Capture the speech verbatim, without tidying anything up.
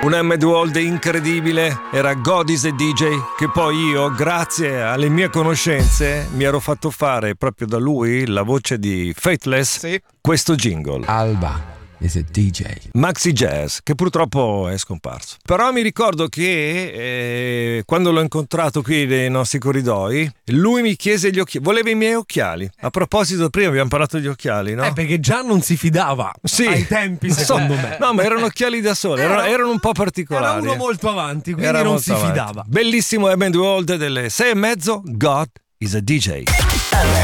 Un M due Old incredibile, era God is a D J, che poi io, grazie alle mie conoscenze, mi ero fatto fare proprio da lui, la voce di Faithless, sì. questo jingle. Alba is a D J. Maxi Jazz, che purtroppo è scomparso. Però mi ricordo che eh, quando l'ho incontrato qui nei nostri corridoi, lui mi chiese gli occhiali, voleva i miei occhiali. A proposito, prima abbiamo parlato degli occhiali, no? Eh, perché già non si fidava sì. ai tempi, secondo me. No, ma erano occhiali da sole, erano, erano un po' particolari. Era uno molto avanti, quindi Era non molto si avanti. fidava. Bellissimo M due Old delle sei e mezzo, God is a D J.